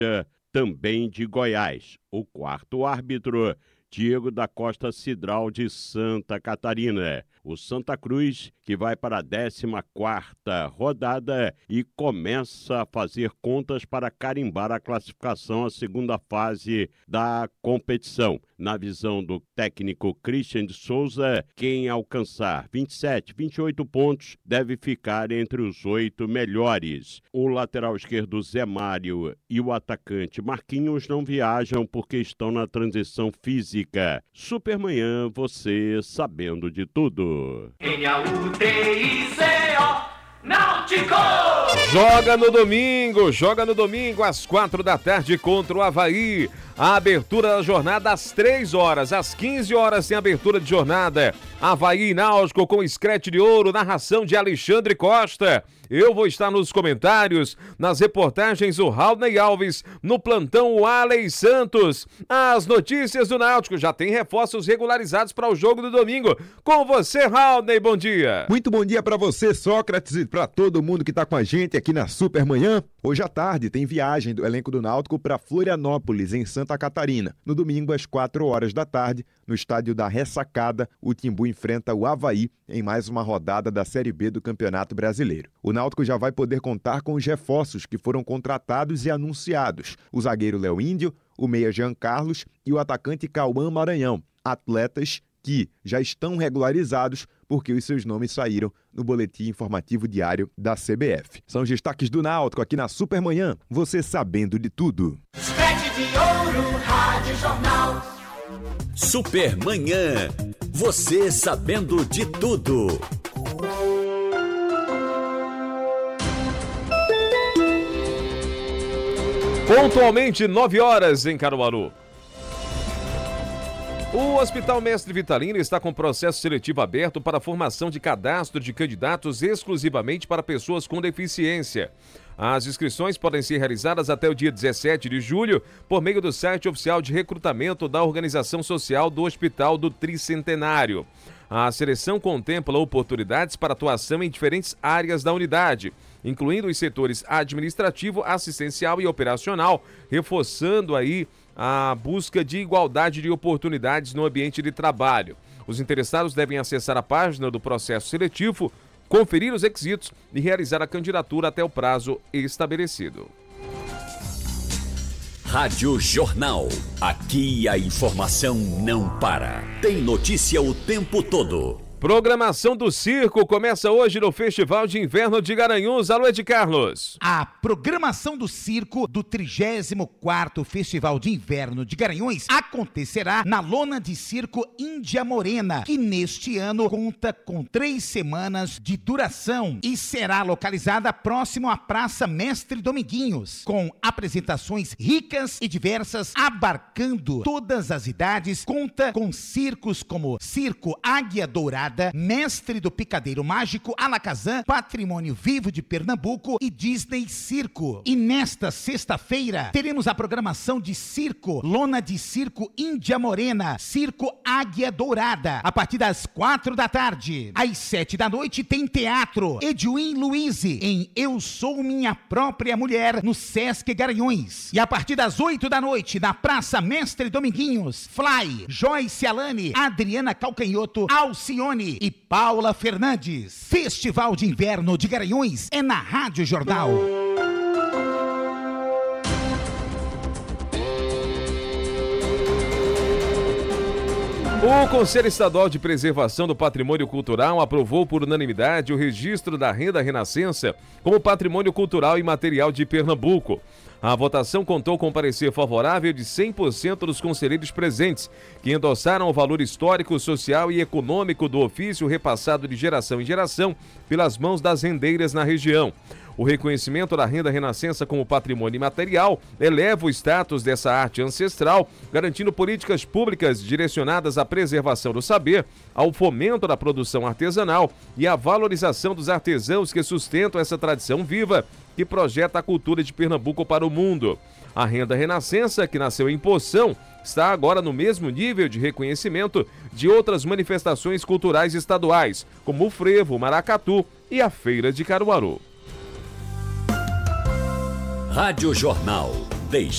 também de Goiás. O quarto árbitro, Diego da Costa Cidral, de Santa Catarina. O Santa Cruz, que vai para a 14ª rodada e começa a fazer contas para carimbar a classificação à segunda fase da competição. Na visão do técnico Christian de Souza, quem alcançar 27, 28 pontos deve ficar entre os 8 melhores. O lateral esquerdo Zé Mário e o atacante Marquinhos não viajam porque estão na transição física. Supermanhã, você sabendo de tudo. N-A-U-T-I-C-O Náutico! Joga no domingo, às 4h contra o Avaí. A abertura da jornada às 3h, às 15h tem abertura de jornada. Avaí e Náutico com escrete de ouro, narração de Alexandre Costa. Eu vou estar nos comentários, nas reportagens o Raulney Alves, no plantão o Alei Santos. As notícias do Náutico já tem reforços regularizados para o jogo do domingo. Com você, Raulney, bom dia. Muito bom dia para você, Sócrates, e para todo mundo que está com a gente aqui na Supermanhã. Hoje à tarde tem viagem do elenco do Náutico para Florianópolis, em Santa Catarina. No domingo, às 4h, no estádio da Ressacada, o Timbu enfrenta o Avaí em mais uma rodada da Série B do Campeonato Brasileiro. O Náutico já vai poder contar com os reforços que foram contratados e anunciados. O zagueiro Léo Índio, o meia Jean Carlos e o atacante Cauã Maranhão. Atletas que já estão regularizados porque os seus nomes saíram no boletim informativo diário da CBF. São os destaques do Náutico aqui na Supermanhã, você sabendo de tudo. Escrete de ouro, Rádio Jornal. Supermanhã, você sabendo de tudo. Pontualmente 9h em Caruaru. O Hospital Mestre Vitalino está com processo seletivo aberto para a formação de cadastro de candidatos exclusivamente para pessoas com deficiência. As inscrições podem ser realizadas até o dia 17 de julho por meio do site oficial de recrutamento da Organização Social do Hospital do Tricentenário. A seleção contempla oportunidades para atuação em diferentes áreas da unidade, incluindo os setores administrativo, assistencial e operacional, reforçando aí a busca de igualdade de oportunidades no ambiente de trabalho. Os interessados devem acessar a página do processo seletivo, conferir os requisitos e realizar a candidatura até o prazo estabelecido. Rádio Jornal. Aqui a informação não para. Tem notícia o tempo todo. Programação do circo começa hoje no Festival de Inverno de Garanhuns. Alô, Ed Carlos. A programação do circo do 34º Festival de Inverno de Garanhuns acontecerá na lona de circo Índia Morena, que neste ano conta com 3 semanas de duração e será localizada próximo à Praça Mestre Dominguinhos, com apresentações ricas e diversas, abarcando todas as idades. Conta com circos como Circo Águia Dourada, Mestre do Picadeiro Mágico, Alakazam, Patrimônio Vivo de Pernambuco e Disney Circo. E nesta sexta-feira teremos a programação de circo, lona de circo Índia Morena, Circo Águia Dourada, a partir das 4h. Às 7h tem teatro Edwin Luiz em Eu Sou Minha Própria Mulher, no Sesc Garanhuns. E a partir das 8h, na Praça Mestre Dominguinhos, Fly, Joyce Alane, Adriana Calcanhoto, Alcione e Paula Fernandes. Festival de Inverno de Garanhuns é na Rádio Jornal. O Conselho Estadual de Preservação do Patrimônio Cultural aprovou por unanimidade o registro da Renda Renascença como patrimônio cultural e material de Pernambuco. A votação contou com parecer favorável de 100% dos conselheiros presentes, que endossaram o valor histórico, social e econômico do ofício repassado de geração em geração pelas mãos das rendeiras na região. O reconhecimento da Renda Renascença como patrimônio imaterial eleva o status dessa arte ancestral, garantindo políticas públicas direcionadas à preservação do saber, ao fomento da produção artesanal e à valorização dos artesãos que sustentam essa tradição viva que projeta a cultura de Pernambuco para o mundo. A Renda Renascença, que nasceu em Poção, está agora no mesmo nível de reconhecimento de outras manifestações culturais estaduais, como o frevo, o maracatu e a Feira de Caruaru. Rádio Jornal.